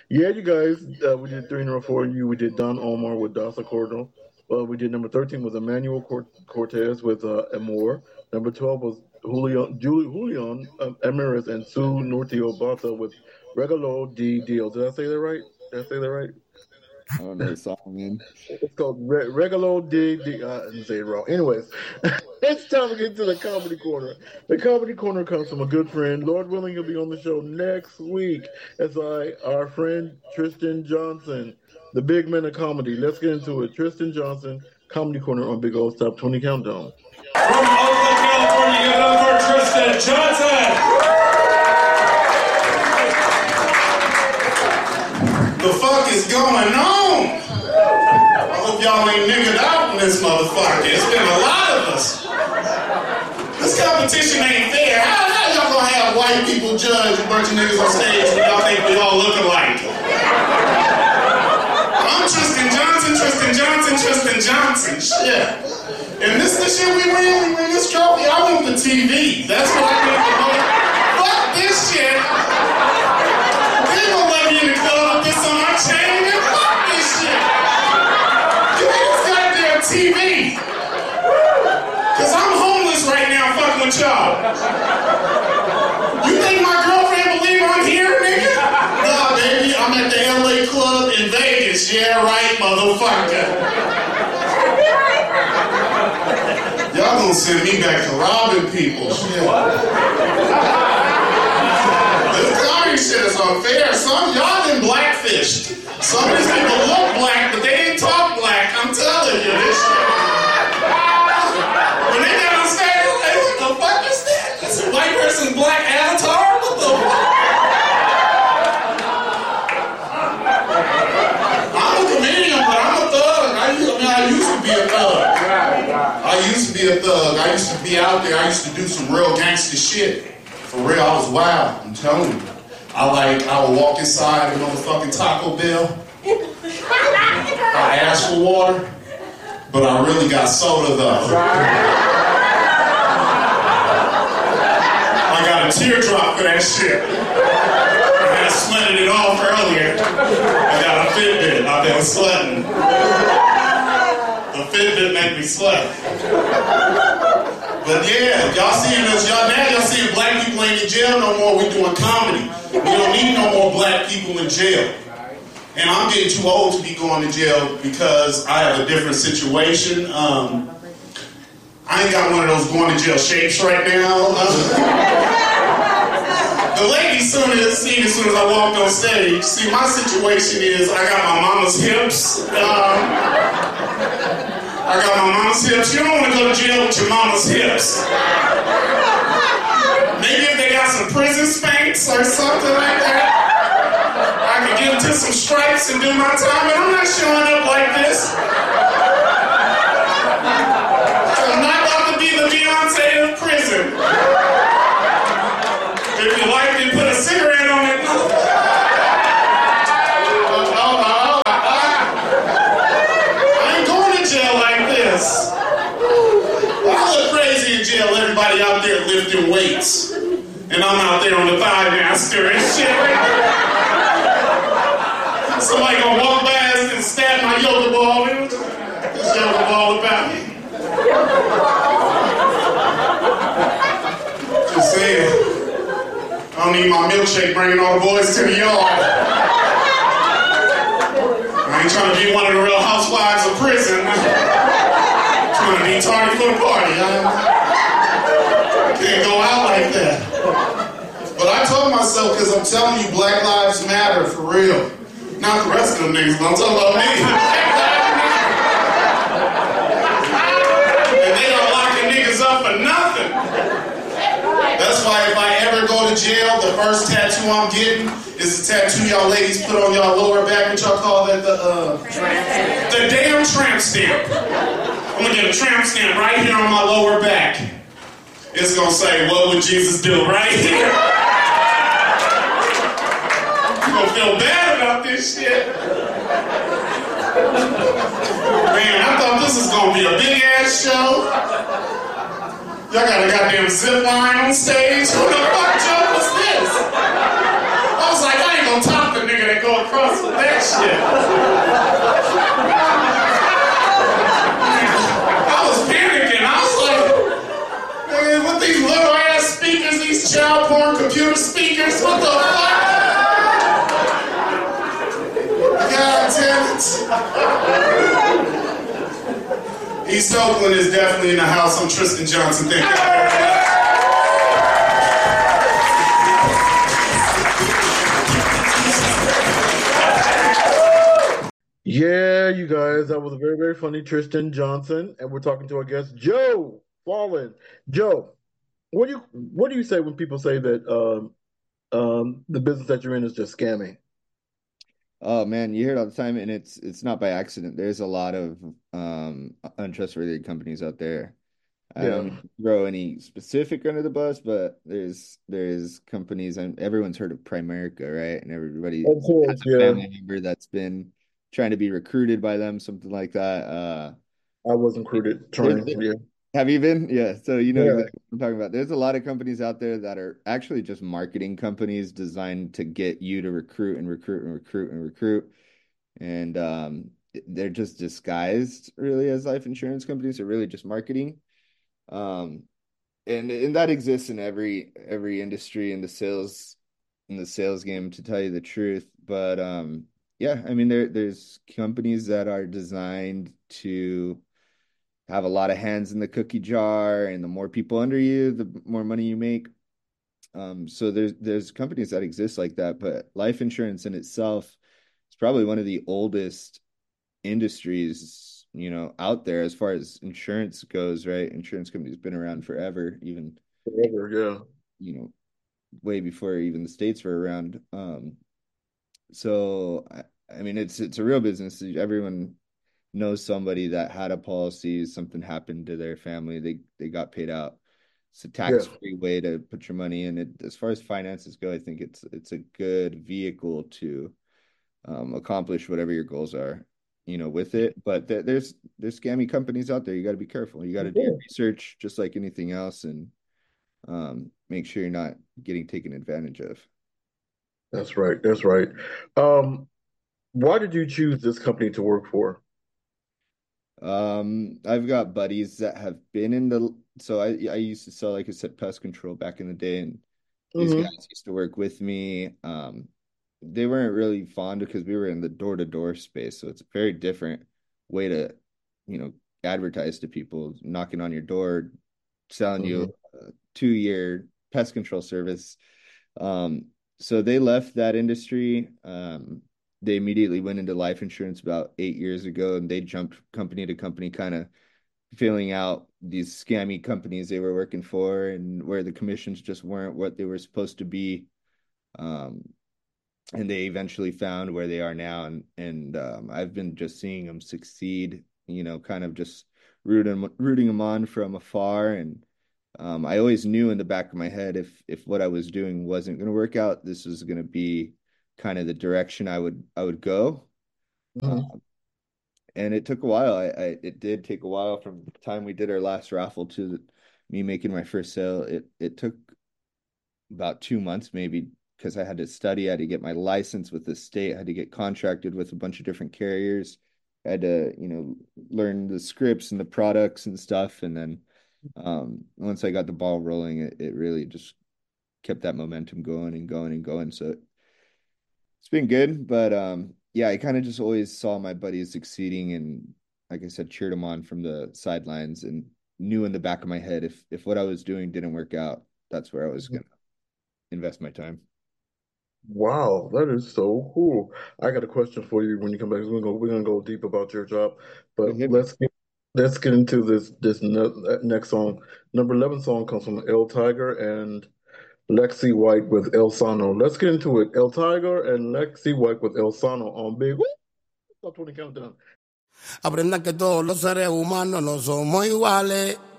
Yeah, you guys, we did three in a row for you. We did Don Omar with Dasa Cordon. We did number 13 was Emmanuel Cortez with Amor. Number 12 was Julian Emiris and Sue Nortio Bata with Regalo di Dio. Did I say that right? Did I say that right? I don't know the song, man. It's called Regalo di. I didn't say it wrong. Anyways, it's time to get to the comedy corner. The comedy corner comes from a good friend. Lord willing, he'll be on the show next week. As our friend Tristan Johnson, the big man of comedy. Let's get into it. Tristan Johnson, comedy corner on Big O's Top 20 Countdown. From Oakland, California, give it up for Tristan Johnson. The fuck is going on? I hope y'all ain't niggered out in this motherfucker. It's been a lot of us. This competition ain't fair. How y'all gonna have white people judge a bunch of niggas on stage when y'all think we all look alike? I'm Tristan Johnson. Shit. And this shit we win this trophy. I want the TV. That's what I need to know. Fuck this shit. They gonna let me in the club with this on my chain, man. Fuck this shit. Give me this goddamn TV. Cause I'm homeless right now fucking with y'all. You think my girlfriend believe I'm here, nigga? Nah, baby, I'm at the LA Club in Vegas. Yeah, right, motherfucker. Y'all gonna send me back to robbing people. Shit. This comedy shit is unfair. Some y'all been blackfished. Some of these people look black, but they didn't talk black. I'm telling you this shit. When they got on stage, I'm like, what the fuck is that? That's a white person's black avatar? What the fuck? I'm a comedian, but I'm a thug. I used to be a thug. I used to be out there. I used to do some real gangster shit. For real, I was wild. I'm telling you. I would walk inside a motherfucking Taco Bell. I asked for water, but I really got soda though. I got a teardrop for that shit. I had sweated it off earlier. I got a Fitbit. I've been sweating. The Fitbit make me sweat. But yeah, y'all seeing black people ain't in jail no more. We doing comedy. We don't need no more black people in jail. And I'm getting too old to be going to jail because I have a different situation. I ain't got one of those going to jail shapes right now. The lady seen as soon as I walked on stage. See, my situation is I got my mama's hips. You don't want to go to jail with your mama's hips. Maybe if they got some prison spanks or something like that, I could get into some stripes and do my time, but I'm not showing up like this. I'm not about to be the Beyonce of prison. If you like it, put a cigarette on it. I ain't going to jail like this. I look crazy in jail. Everybody out there lifting weights. And I'm out there on the Thighmaster and shit. Somebody gonna walk past and stab my yoga ball. This yoga ball about me. Just saying. I don't need my milkshake bringing all the boys to the yard. I ain't trying to be one of the real housewives of prison. I'm trying to be tardy for the party. I can't go out like that. But I told myself, because I'm telling you, Black Lives Matter, for real. Not the rest of them niggas, but I'm talking about me. And they are locking niggas up for nothing. That's why if I ever go to jail, the first tattoo I'm getting is the tattoo y'all ladies put on y'all lower back. What y'all call that? The damn tramp stamp. I'm gonna get a tramp stamp right here on my lower back. It's gonna say, what would Jesus do? Right here. You gonna feel bad about this shit. Man, I thought this was gonna be a big ass show. Y'all got a goddamn zip line on stage. Who the fuck joke was this? I was like, I ain't gonna top the nigga that go across months with that shit. I was panicking. I was like, man, what these little ass speakers, these child porn computer speakers, what the fuck? God damn it. East Oakland is definitely in the house. I'm Tristan Johnson. Thank you. Yeah, you guys, that was a very, very funny Tristan Johnson, and we're talking to our guest Joe Fallen. Joe, what do you say when people say that the business that you're in is just scamming? Oh man, you hear it all the time, and it's not by accident. There's a lot of untrustworthy companies out there. I don't Yeah, mean to throw any specific under the bus, but there's companies, and everyone's heard of Primerica, right? And everybody of course, has a yeah. family member that's been trying to be recruited by them, something like that. I was included There's, trying, yeah. have you been? Yeah, so you know Yeah, exactly what I'm talking about. There's a lot of companies out there that are actually just marketing companies designed to get you to recruit and recruit and recruit and recruit. And they're just disguised really as life insurance companies. They're really just marketing. Um, and that exists in every industry in the sales game, to tell you the truth. But yeah, I mean there's companies that are designed to have a lot of hands in the cookie jar, and the more people under you, the more money you make. So there's companies that exist like that, but life insurance in itself is probably one of the oldest industries, out there as far as insurance goes, right? Insurance companies been around forever, even, forever, yeah. you know, way before even the States were around. So I mean, it's a real business. Everyone knows somebody that had a policy, something happened to their family, they got paid out. It's a Yeah. tax-free way to put your money in it. As far as finances go, I think it's a good vehicle to accomplish whatever your goals are, with it. But there's scammy companies out there. You got to be careful. You got to do your Yeah. research just like anything else, and make sure you're not getting taken advantage of. That's right. That's right. Um, why did you choose this company to work for? I've got buddies that have been in the, so I used to sell, like I said, pest control back in the day, and these Hmm. guys used to work with me. They weren't really fond because we were in the door-to-door space, so it's a very different way to, you know, advertise to people, knocking on your door, selling you Hmm. a 2-year pest control service. Um, so they left that industry. They immediately went into life insurance about 8 years ago, and they jumped company to company, kind of filling out these scammy companies they were working for, and where the commissions just weren't what they were supposed to be. Um, and they eventually found where they are now, and I've been just seeing them succeed, kind of just rooting them on from afar. And I always knew in the back of my head, if what I was doing wasn't going to work out, this was going to be kind of the direction I would go. Hmm. Uh, and it took a while. It did take a while from the time we did our last raffle to me making my first sale. It took about 2 months maybe, because I had to study, I had to get my license with the state, I had to get contracted with a bunch of different carriers. I had to, learn the scripts and the products and stuff. And then once I got the ball rolling, it really just kept that momentum going and going and going. So it's been good. But yeah, I kind of just always saw my buddies succeeding, and like I said, cheered them on from the sidelines, and knew in the back of my head, if what I was doing didn't work out, that's where I was gonna invest my time. Wow, that is so cool. I got a question for you when you come back. We're gonna go deep about your job, but Hit me. let's get into this next song. Number 11 song comes from El Tiger and Lexi White with El Sano. Let's get into it. El Tiger and Lexi White with El Sano on Big Woo! Top 20 Countdown. Aprendan que todos los seres humanos no somos iguales.